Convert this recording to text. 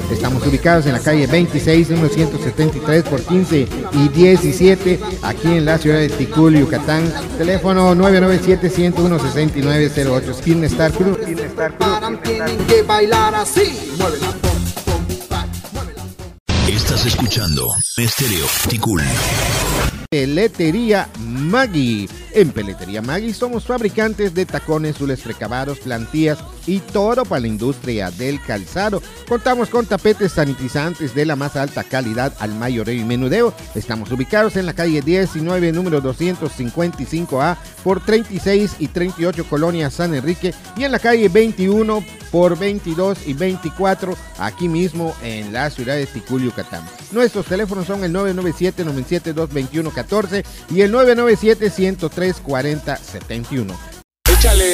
Estamos ubicados en la calle 26, número 173 por 15 y 17, aquí en la ciudad de Ticul, Yucatán. Teléfono 997-101-6908. Skin Star Cruz. Tienen que bailar así. Muévela. Estás escuchando Estéreo Ticul. Peletería Maggi. En Peletería Maggi somos fabricantes de tacones, zules precabados, plantillas y todo para la industria del calzado. Contamos con tapetes sanitizantes de la más alta calidad al mayoreo y menudeo. Estamos ubicados en la calle 19, número 255A por 36 y 38, Colonia San Enrique, y en la calle 21 por 22 y 24, aquí mismo en la ciudad de Ticul, Yucatán. Nuestros teléfonos son el 997-972-2114 y el 997-103-4071. Échale.